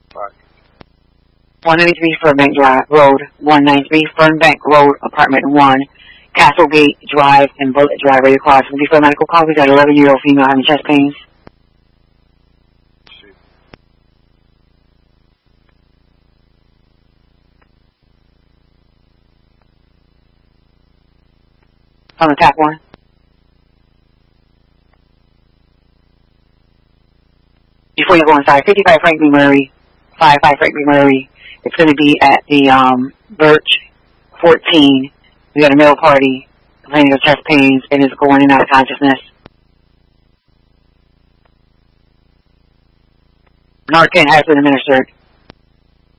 Right. 193 Fernbank Drive Road, 193 Fernbank Road, Apartment 1, Castlegate Drive, and Bullet Drive, Radio Cross. Before medical call, we got an 11-year-old female having chest pains. On the tap one. Before you go inside, 55 Frank B. Murray, 55 Frank B. Murray. It's going to be at the Birch 14. We got a male party complaining of chest pains and is going in and out of consciousness. Narcan has been administered.